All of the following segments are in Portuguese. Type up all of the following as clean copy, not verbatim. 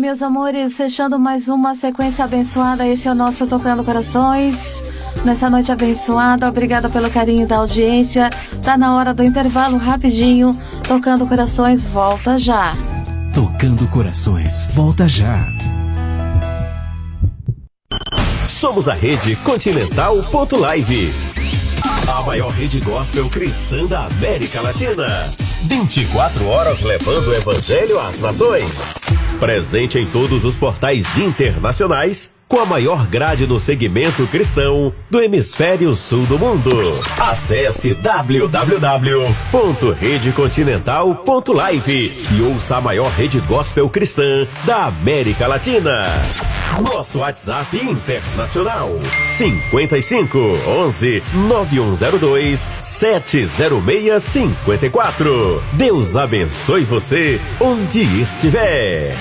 meus amores, fechando mais uma sequência abençoada. Esse é o nosso Tocando Corações. Nessa noite abençoada, obrigada pelo carinho da audiência. Tá na hora do intervalo rapidinho. Tocando Corações, volta já. Tocando Corações, volta já. Somos a Rede Continental.live, a maior rede gospel cristã da América Latina. 24 horas levando o evangelho às nações. Presente em todos os portais internacionais, com a maior grade no segmento cristão do hemisfério sul do mundo. Acesse www.redecontinental.live e ouça a maior rede gospel cristã da América Latina. Nosso WhatsApp internacional 55 11 9102 70654. Deus abençoe você onde estiver.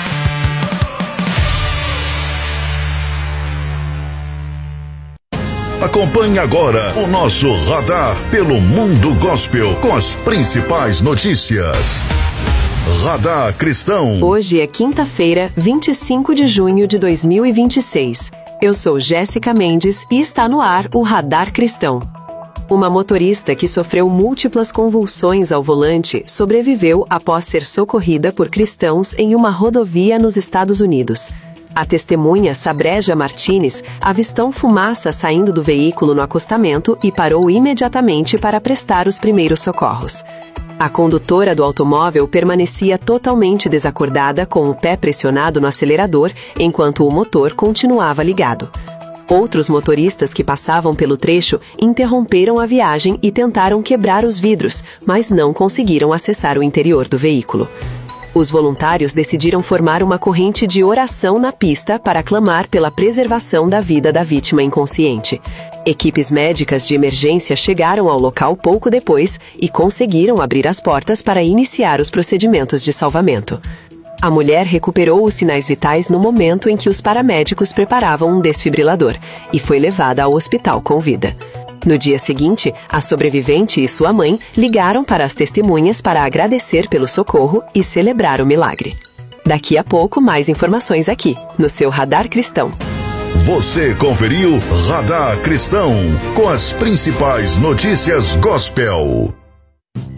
Acompanhe agora o nosso radar pelo mundo gospel com as principais notícias. Radar Cristão. Hoje é quinta-feira, 25 de junho de 2026. Eu sou Jéssica Mendes e está no ar o Radar Cristão. Uma motorista que sofreu múltiplas convulsões ao volante sobreviveu após ser socorrida por cristãos em uma rodovia nos Estados Unidos. A testemunha Sabreja Martínez avistou fumaça saindo do veículo no acostamento e parou imediatamente para prestar os primeiros socorros. A condutora do automóvel permanecia totalmente desacordada com o pé pressionado no acelerador, enquanto o motor continuava ligado. Outros motoristas que passavam pelo trecho interromperam a viagem e tentaram quebrar os vidros, mas não conseguiram acessar o interior do veículo. Os voluntários decidiram formar uma corrente de oração na pista para clamar pela preservação da vida da vítima inconsciente. Equipes médicas de emergência chegaram ao local pouco depois e conseguiram abrir as portas para iniciar os procedimentos de salvamento. A mulher recuperou os sinais vitais no momento em que os paramédicos preparavam um desfibrilador e foi levada ao hospital com vida. No dia seguinte, a sobrevivente e sua mãe ligaram para as testemunhas para agradecer pelo socorro e celebrar o milagre. Daqui a pouco, mais informações aqui, no seu Radar Cristão. Você conferiu Radar Cristão, com as principais notícias gospel.